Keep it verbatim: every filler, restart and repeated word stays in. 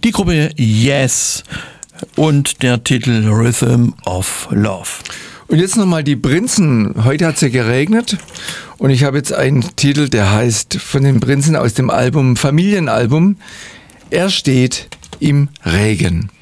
Die Gruppe Yes und der Titel Rhythm of Love. Und jetzt nochmal die Prinzen. Heute hat es ja geregnet und ich habe jetzt einen Titel, der heißt von den Prinzen aus dem Album, Familienalbum, Er steht im Regen.